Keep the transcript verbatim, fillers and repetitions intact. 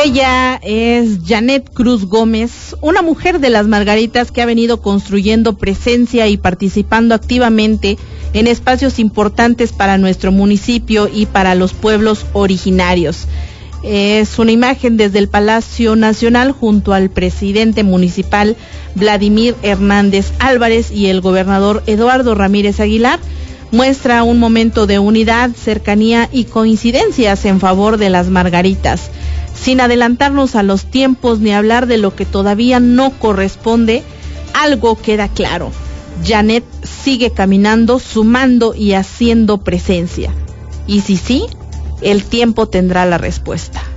Ella es Janet Cruz Gómez, una mujer de las Margaritas que ha venido construyendo presencia y participando activamente en espacios importantes para nuestro municipio y para los pueblos originarios. Es una imagen desde el Palacio Nacional junto al presidente municipal Vladimir Hernández Álvarez y el gobernador Eduardo Ramírez Aguilar. Muestra un momento de unidad, cercanía y coincidencias en favor de las Margaritas. Sin adelantarnos a los tiempos ni hablar de lo que todavía no corresponde, algo queda claro. Janet sigue caminando, sumando y haciendo presencia. Y si sí, el tiempo tendrá la respuesta.